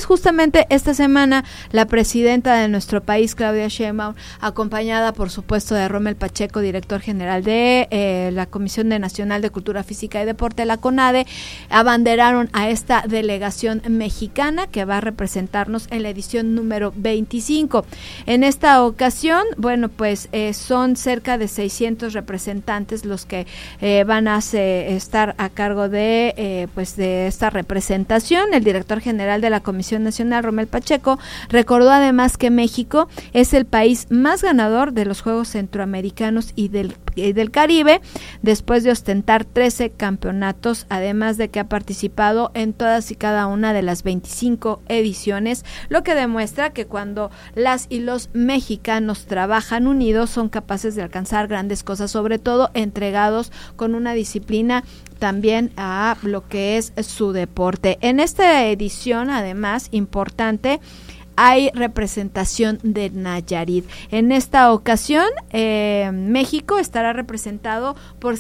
justamente esta semana la presidenta de nuestro país, Claudia Sheinbaum, acompañada por supuesto de Rommel Pacheco, director general de la Comisión Nacional de Cultura Física y Deporte, la CONADE, abanderaron a esta delegación mexicana que va a representarnos en la edición número 25. En esta ocasión, bueno, pues son cerca de 600 representantes los que van a estar a cargo de esta representación. El director general de la Comisión Nacional, Rommel Pacheco, recordó además que México es el país más ganador de los Juegos Centroamericanos y del Caribe, después de ostentar 13 campeonatos, además de que ha participado en todas y cada una de las 25 ediciones, lo que demuestra que cuando las y los mexicanos trabajan unidos son capaces de alcanzar grandes cosas, sobre todo entregados con una disciplina también a lo que es su deporte. En esta edición, además, importante, hay representación de Nayarit. En esta ocasión, México estará representado por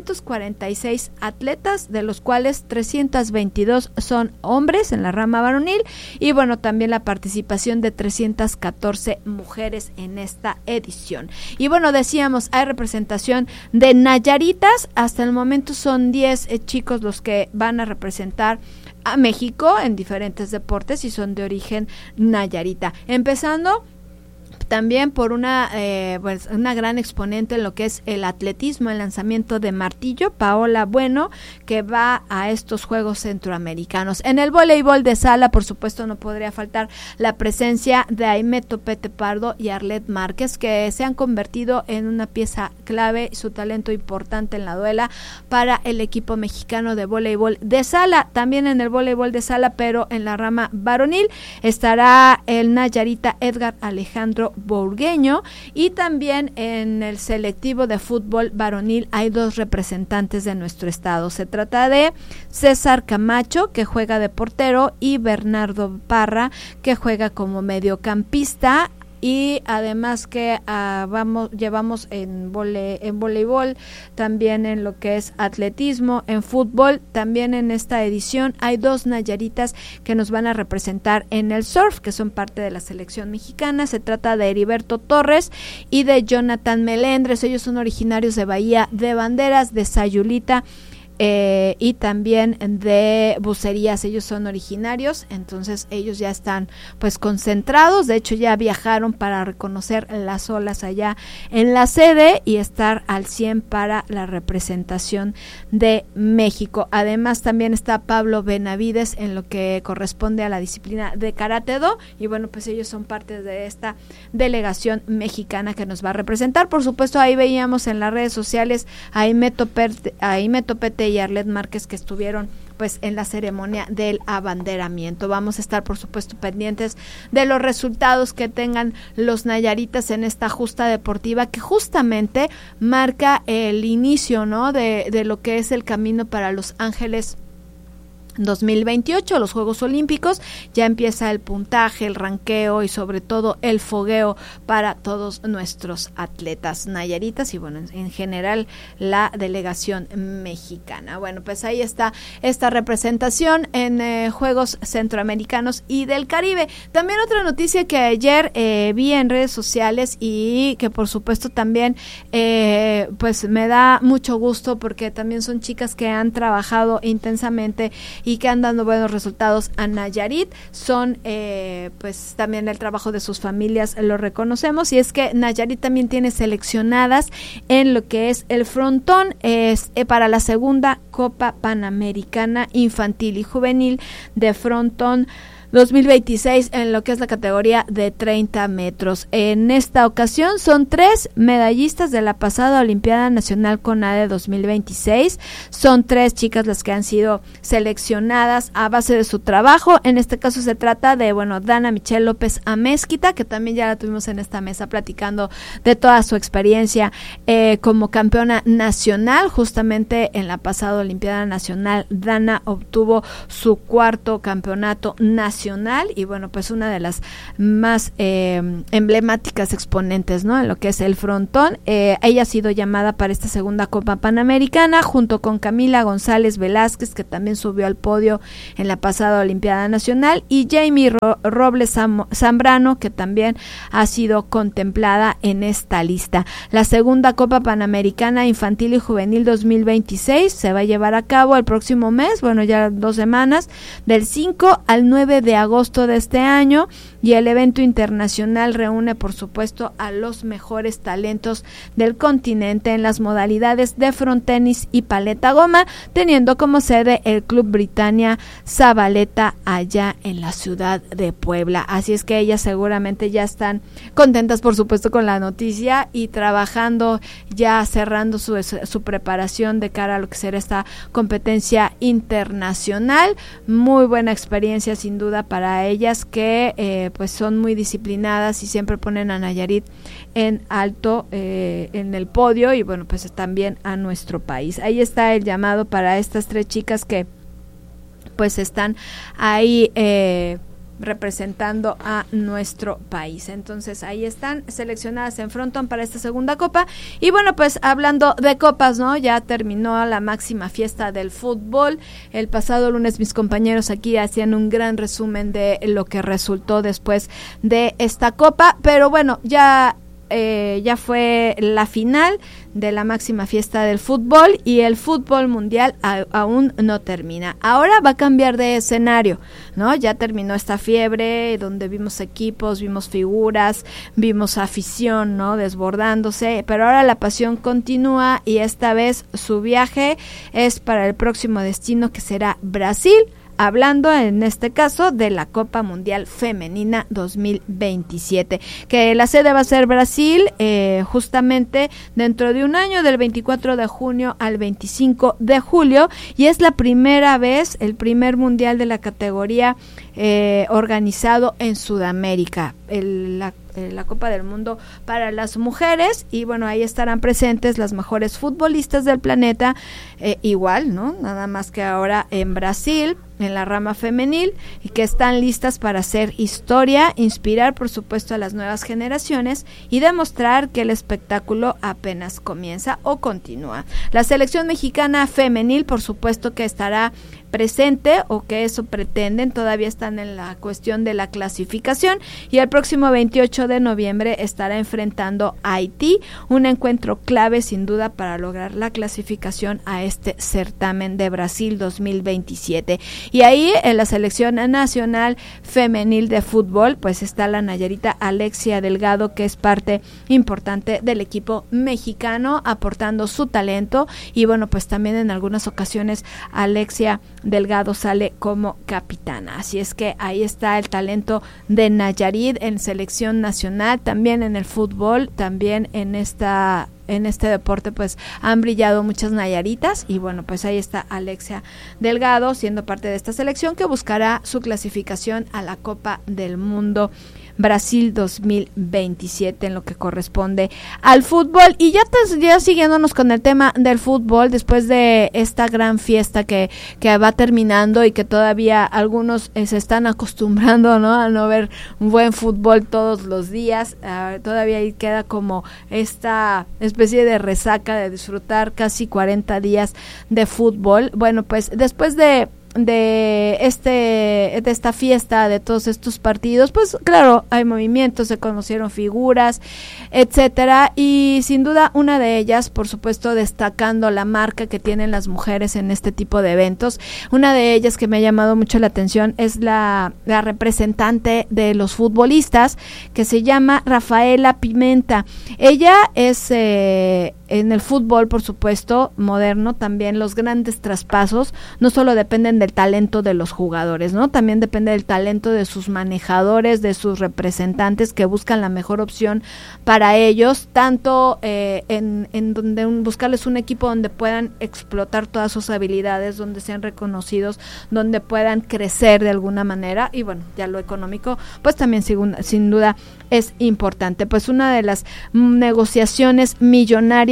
646 atletas, de los cuales 322 son hombres en la rama varonil, y bueno, también la participación de 314 mujeres en esta edición. Y bueno, decíamos, hay representación de nayaritas, hasta el momento son 10 chicos los que van a representar a México en diferentes deportes y son de origen nayarita, empezando también por una gran exponente en lo que es el atletismo, el lanzamiento de martillo, Paola Bueno, que va a estos Juegos Centroamericanos. En el voleibol de sala, por supuesto, no podría faltar la presencia de Aimé Topete Pardo y Arlet Márquez, que se han convertido en una pieza clave, su talento importante en la duela para el equipo mexicano de voleibol de sala. También en el voleibol de sala, pero en la rama varonil, estará el nayarita Edgar Alejandro Bourgueño, y también en el selectivo de fútbol varonil hay 2 representantes de nuestro estado. Se trata de César Camacho, que juega de portero, y Bernardo Parra, que juega como mediocampista. Y además que llevamos en voleibol, también en lo que es atletismo, en fútbol, también en esta edición hay 2 nayaritas que nos van a representar en el surf, que son parte de la selección mexicana. Se trata de Heriberto Torres y de Jonathan Melendres. Ellos son originarios de Bahía de Banderas, de Sayulita, y también de Bucerías. Ellos son originarios, entonces ellos ya están pues concentrados. De hecho, ya viajaron para reconocer las olas allá en la sede y estar al 100 para la representación de México. Además, también está Pablo Benavides en lo que corresponde a la disciplina de Karate Do, y bueno, pues ellos son parte de esta delegación mexicana que nos va a representar. Por supuesto, ahí veíamos en las redes sociales a Aimé Topete y Arlet Márquez, que estuvieron pues en la ceremonia del abanderamiento. Vamos a estar, por supuesto, pendientes de los resultados que tengan los nayaritas en esta justa deportiva, que justamente marca el inicio, ¿no?, de lo que es el camino para Los Ángeles 2028, los Juegos Olímpicos. Ya empieza el puntaje, el ranqueo y sobre todo el fogueo para todos nuestros atletas nayaritas y bueno, en general la delegación mexicana. Bueno, pues ahí está esta representación en Juegos Centroamericanos y del Caribe. También otra noticia que ayer vi en redes sociales y que por supuesto también pues me da mucho gusto, porque también son chicas que han trabajado intensamente y que han dado buenos resultados a Nayarit. Son pues también el trabajo de sus familias lo reconocemos, y es que Nayarit también tiene seleccionadas en lo que es el frontón para la segunda Copa Panamericana Infantil y Juvenil de Frontón 2026 en lo que es la categoría de 30 metros. En esta ocasión son 3 medallistas de la pasada Olimpiada Nacional CONADE 2026. Son 3 chicas las que han sido seleccionadas a base de su trabajo. En este caso se trata de, Dana Michelle López Amezquita, que también ya la tuvimos en esta mesa platicando de toda su experiencia como campeona nacional. Justamente en la pasada Olimpiada Nacional, Dana obtuvo su 4º campeonato nacional nacional y bueno, pues una de las más emblemáticas exponentes, ¿no? En lo que es el frontón. Ella ha sido llamada para esta segunda Copa Panamericana junto con Camila González Velázquez, que también subió al podio en la pasada Olimpiada Nacional, y Jamie Robles Zambrano, que también ha sido contemplada en esta lista. La segunda Copa Panamericana Infantil y Juvenil 2026 se va a llevar a cabo el próximo mes, bueno, ya 2 semanas, del 5 al 9 de agosto de este año, y el evento internacional reúne, por supuesto, a los mejores talentos del continente en las modalidades de frontenis y paleta goma, teniendo como sede el Club Britannia Zabaleta allá en la ciudad de Puebla. Así es que ellas seguramente ya están contentas, por supuesto, con la noticia y trabajando, ya cerrando su preparación de cara a lo que será esta competencia internacional. Muy buena experiencia sin duda para ellas, que pues son muy disciplinadas y siempre ponen a Nayarit en alto en el podio, y bueno, pues también a nuestro país. Ahí está el llamado para estas 3 chicas que pues están ahí representando a nuestro país. Entonces ahí están seleccionadas en frontón para esta segunda copa. Y bueno, pues hablando de copas, ¿no? Ya terminó la máxima fiesta del fútbol. El pasado lunes mis compañeros aquí hacían un gran resumen de lo que resultó después de esta copa, pero bueno, ya fue la final de la máxima fiesta del fútbol, y el fútbol mundial aún no termina. Ahora va a cambiar de escenario, ¿no? Ya terminó esta fiebre donde vimos equipos, vimos figuras, vimos afición, ¿no? Desbordándose, pero ahora la pasión continúa, y esta vez su viaje es para el próximo destino, que será Brasil, hablando en este caso de la Copa Mundial Femenina 2027, que la sede va a ser Brasil, justamente dentro de un año, del 24 de junio al 25 de julio, y es la primera vez, el primer mundial de la categoría organizado en Sudamérica, la Copa del Mundo para las mujeres, y bueno, ahí estarán presentes las mejores futbolistas del planeta, igual, ¿no? Nada más que ahora en Brasil, en la rama femenil, y que están listas para hacer historia, inspirar por supuesto a las nuevas generaciones y demostrar que el espectáculo apenas comienza o continúa. La selección mexicana femenil, por supuesto que estará presente, o que eso pretenden, todavía están en la cuestión de la clasificación, y el próximo 28 de noviembre estará enfrentando a Haití, un encuentro clave sin duda para lograr la clasificación a este certamen de Brasil 2027. Y ahí en la selección nacional femenil de fútbol pues está la nayarita Alexia Delgado, que es parte importante del equipo mexicano, aportando su talento, y bueno, pues también en algunas ocasiones Alexia Delgado sale como capitana. Así es que ahí está el talento de Nayarit en selección nacional, también en el fútbol, también en este deporte pues han brillado muchas nayaritas, y bueno, pues ahí está Alexia Delgado siendo parte de esta selección que buscará su clasificación a la Copa del Mundo Brasil 2027 en lo que corresponde al fútbol. Y ya siguiéndonos con el tema del fútbol, después de esta gran fiesta que va terminando y que todavía algunos se están acostumbrando, ¿no?, a no ver un buen fútbol todos los días, todavía ahí queda como esta especie de resaca de disfrutar casi 40 días de fútbol. Bueno, pues después de esta fiesta, de todos estos partidos, pues claro, hay movimientos, se conocieron figuras, etcétera, y sin duda una de ellas, por supuesto, destacando la marca que tienen las mujeres en este tipo de eventos. Una de ellas que me ha llamado mucho la atención es la representante de los futbolistas, que se llama Rafaela Pimenta. Ella es en el fútbol, por supuesto, moderno, también los grandes traspasos no solo dependen del talento de los jugadores, ¿no? También depende del talento de sus manejadores, de sus representantes, que buscan la mejor opción para ellos, tanto en donde buscarles un equipo donde puedan explotar todas sus habilidades, donde sean reconocidos, donde puedan crecer de alguna manera, y bueno, ya lo económico, pues también sin duda es importante. Pues una de las negociaciones millonarias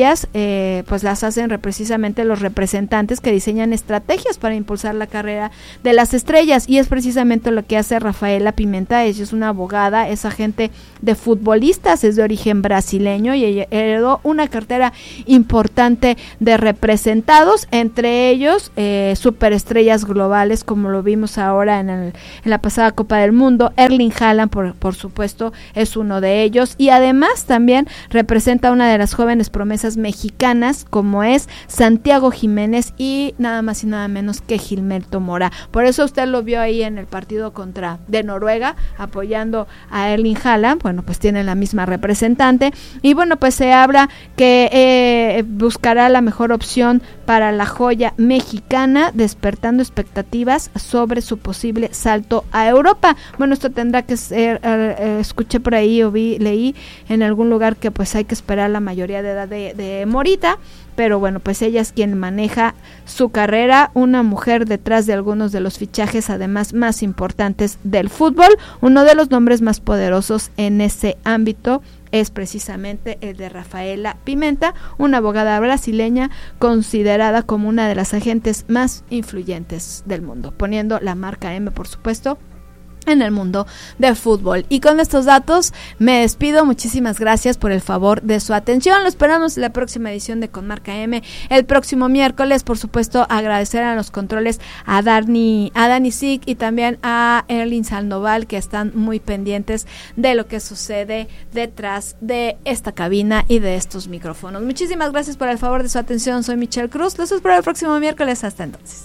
estrellas, pues las hacen precisamente los representantes que diseñan estrategias para impulsar la carrera de las estrellas, y es precisamente lo que hace Rafaela Pimenta. Ella es una abogada, es agente de futbolistas, es de origen brasileño y ella heredó una cartera importante de representados, entre ellos superestrellas globales, como lo vimos ahora en la pasada Copa del Mundo. Erling Haaland, por supuesto, es uno de ellos, y además también representa a una de las jóvenes promesas mexicanas, como es Santiago Jiménez, y nada más y nada menos que Gilberto Mora. Por eso usted lo vio ahí en el partido de Noruega, apoyando a Erling Haaland. Bueno, pues tiene la misma representante, y bueno, pues se habla que buscará la mejor opción para la joya mexicana, despertando expectativas sobre su posible salto a Europa. Bueno, esto tendrá que ser, escuché por ahí o leí en algún lugar que pues hay que esperar la mayoría de edad de Morita, pero bueno, pues ella es quien maneja su carrera, una mujer detrás de algunos de los fichajes además más importantes del fútbol. Uno de los nombres más poderosos en ese ámbito es precisamente el de Rafaela Pimenta, una abogada brasileña considerada como una de las agentes más influyentes del mundo, poniendo la marca M, por supuesto, en el mundo del fútbol. Y con estos datos me despido. Muchísimas gracias por el favor de su atención. Lo esperamos en la próxima edición de Con Marca M el próximo miércoles. Por supuesto, agradecer a los controles a Dani Sig y también a Erling Sandoval, que están muy pendientes de lo que sucede detrás de esta cabina y de estos micrófonos. Muchísimas gracias por el favor de su atención. Soy Michelle Cruz. Los espero el próximo miércoles. Hasta entonces.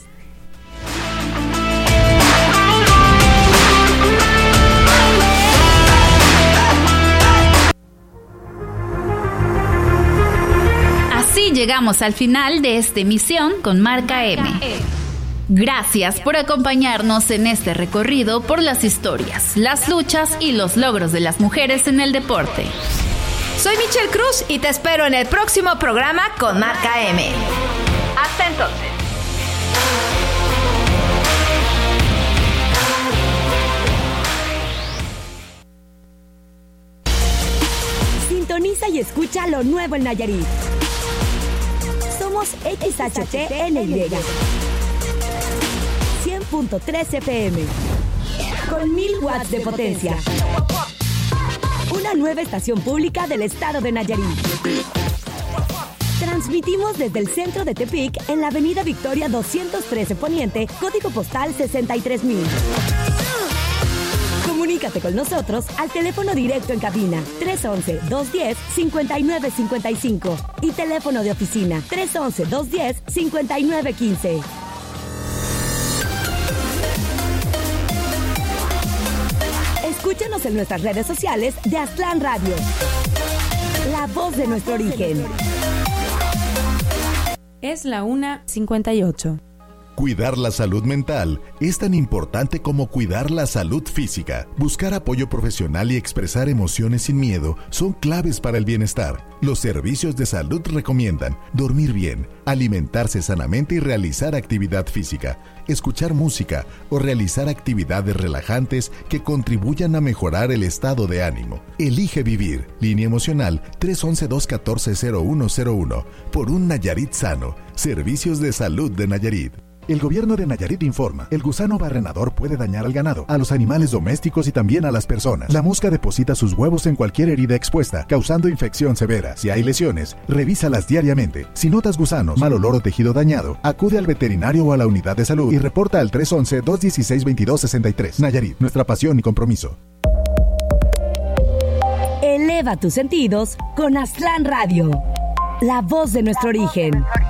Así llegamos al final de esta emisión con Marca M. Gracias por acompañarnos en este recorrido por las historias, las luchas y los logros de las mujeres en el deporte. Soy Michelle Cruz y te espero en el próximo programa con Marca M. Hasta entonces. Sintoniza y escucha lo nuevo en Nayarit. Somos XHTNY 100.3 FM con 1000 watts de potencia. Una nueva estación pública del estado de Nayarit. Transmitimos desde el centro de Tepic en la avenida Victoria 213 Poniente, código postal 63000. Comunícate con nosotros al teléfono directo en cabina 311-210-5955 y teléfono de oficina 311-210-5915. Escúchanos en nuestras redes sociales de Aztlán Radio, la voz de nuestro origen. Es la 1:58. Cuidar la salud mental es tan importante como cuidar la salud física. Buscar apoyo profesional y expresar emociones sin miedo son claves para el bienestar. Los servicios de salud recomiendan dormir bien, alimentarse sanamente y realizar actividad física, escuchar música o realizar actividades relajantes que contribuyan a mejorar el estado de ánimo. Elige vivir. Línea emocional 311-214-0101. Por un Nayarit sano. Servicios de salud de Nayarit. El gobierno de Nayarit informa, el gusano barrenador puede dañar al ganado, a los animales domésticos y también a las personas. La mosca deposita sus huevos en cualquier herida expuesta, causando infección severa. Si hay lesiones, revísalas diariamente. Si notas gusanos, mal olor o tejido dañado, acude al veterinario o a la unidad de salud y reporta al 311-216-2263. Nayarit, nuestra pasión y compromiso. Eleva tus sentidos con Aztlán Radio, la voz de nuestro origen.